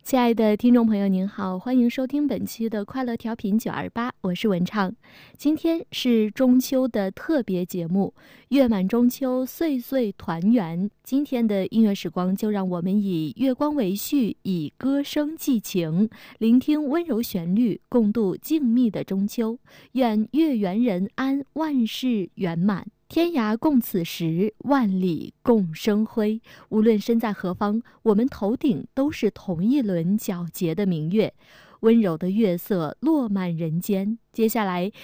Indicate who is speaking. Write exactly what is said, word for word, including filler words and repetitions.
Speaker 1: 亲爱的听众朋友您好，欢迎收听本期的快乐调频九二八，我是文畅。今天是中秋的特别节目，月满中秋，岁岁团圆。今天的音乐时光就让我们以月光为序，以歌声寄情，聆听温柔旋律，共度静谧的中秋。愿月圆人安，万事圆满。天涯共此时，万里共生辉。无论身在何方，我们头顶都是同一轮皎洁的明月，温柔的月色落满人间。接下来